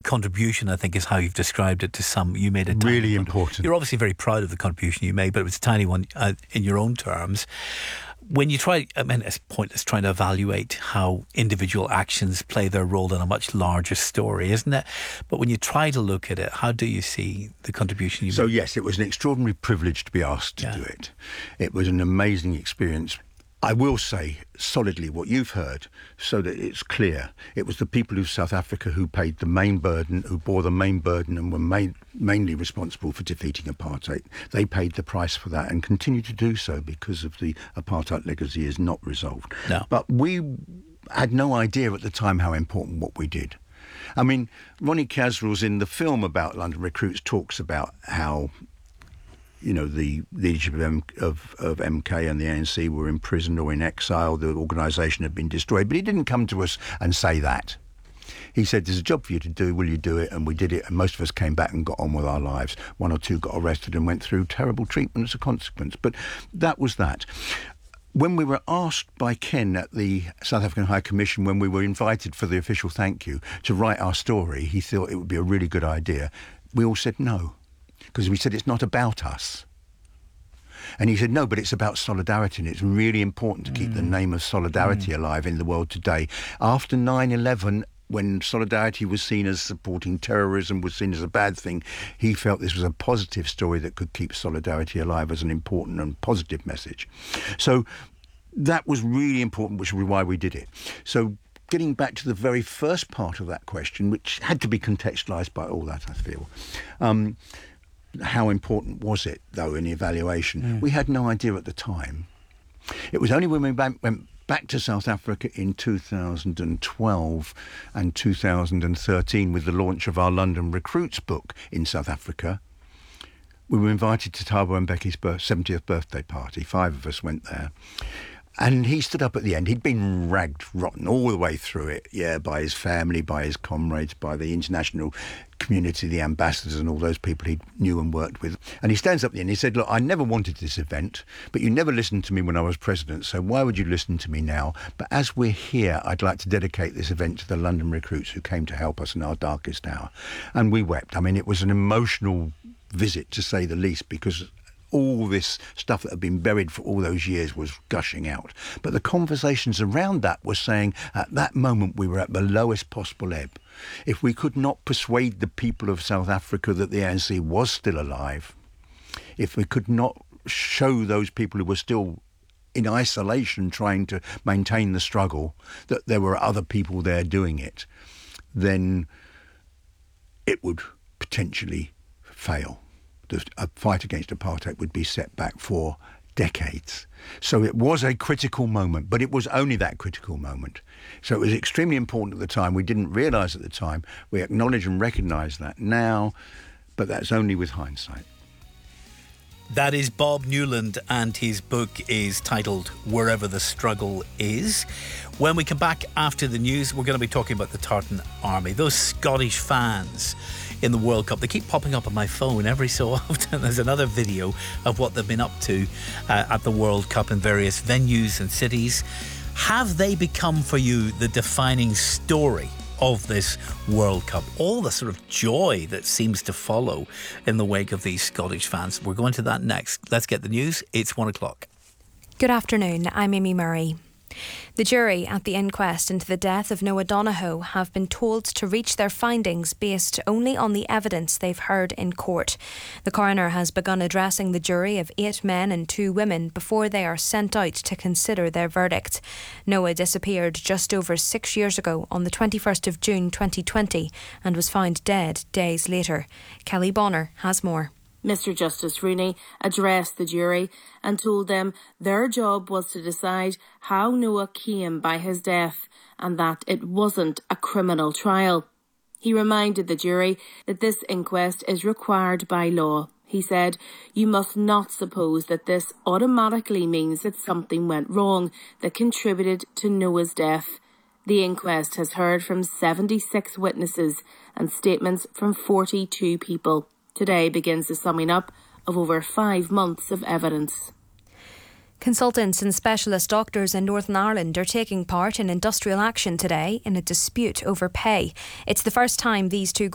contribution, I think, is how you've described it to some. You made a really important. You're obviously very proud of the contribution you made, but it was a tiny one in your own terms. When you try, I mean, it's pointless trying to evaluate how individual actions play their role in a much larger story, isn't it? But when you try to look at it, how do you see the contribution you made? So yes, it was an extraordinary privilege to be asked to do it. It was an amazing experience. I will say solidly what you've heard so that it's clear. It was the people of South Africa who paid the main burden, who bore the main burden and were mainly responsible for defeating apartheid. They paid the price for that and continue to do so because of the apartheid legacy is not resolved. No. But we had no idea at the time how important what we did. I mean, Ronnie Kasrils in the film about London Recruits talks about how, you know, the leadership of MK and the ANC were imprisoned or in exile. The organisation had been destroyed. But he didn't come to us and say that. He said, there's a job for you to do. Will you do it? And we did it. And most of us came back and got on with our lives. One or two got arrested and went through terrible treatment as a consequence. But that was that. When we were asked by Ken at the South African High Commission, when we were invited for the official thank you to write our story, he thought it would be a really good idea. We all said no. Because we said it's not about us. And he said, no, but it's about solidarity, and it's really important to keep the name of solidarity alive in the world today. After 9/11, when solidarity was seen as supporting terrorism, was seen as a bad thing, he felt this was a positive story that could keep solidarity alive as an important and positive message. So that was really important, which is why we did it. So getting back to the very first part of that question, which had to be contextualised by all that, I feel, how important was it, though, in the evaluation? We had no idea at the time. It was only when we went back to South Africa in 2012 and 2013 with the launch of our London Recruits book in South Africa. We were invited to Thabo Mbeki's 70th birthday party. 5 of us went there. And he stood up at the end. He'd been ragged rotten all the way through it, by his family, by his comrades, by the international community, the ambassadors and all those people he knew and worked with. And he stands up at the end. He said, look, I never wanted this event, but you never listened to me when I was president, so why would you listen to me now? But as we're here, I'd like to dedicate this event to the London recruits who came to help us in our darkest hour. And we wept. I mean, it was an emotional visit, to say the least, because all this stuff that had been buried for all those years was gushing out. But the conversations around that were saying at that moment we were at the lowest possible ebb. If we could not persuade the people of South Africa that the ANC was still alive, if we could not show those people who were still in isolation trying to maintain the struggle that there were other people there doing it, then it would potentially fail. A fight against apartheid would be set back for decades. So it was a critical moment, but it was only that critical moment. So it was extremely important at the time. We didn't realise at the time. We acknowledge and recognise that now, but that's only with hindsight. That is Bob Newland, and his book is titled Wherever the Struggle Is. When we come back after the news, we're going to be talking about the Tartan Army, those Scottish fans in the World Cup. They keep popping up on my phone every so often. There's another video of what they've been up to at the World Cup in various venues and cities. Have they become for you the defining story of this World Cup? All the sort of joy that seems to follow in the wake of these Scottish fans. We're going to that next. Let's get the news. It's 1 o'clock. Good afternoon. I'm Amy Murray. The jury at the inquest into the death of Noah Donohoe have been told to reach their findings based only on the evidence they've heard in court. The coroner has begun addressing the jury of 8 men and 2 women before they are sent out to consider their verdict. Noah disappeared just over 6 years ago on the 21st of June 2020 and was found dead days later. Kelly Bonner has more. Mr Justice Rooney addressed the jury and told them their job was to decide how Noah came by his death and that it wasn't a criminal trial. He reminded the jury that this inquest is required by law. He said, "You must not suppose that this automatically means that something went wrong that contributed to Noah's death." The inquest has heard from 76 witnesses and statements from 42 people. Today begins the summing up of over 5 months of evidence. Consultants and specialist doctors in Northern Ireland are taking part in industrial action today in a dispute over pay. It's the first time these two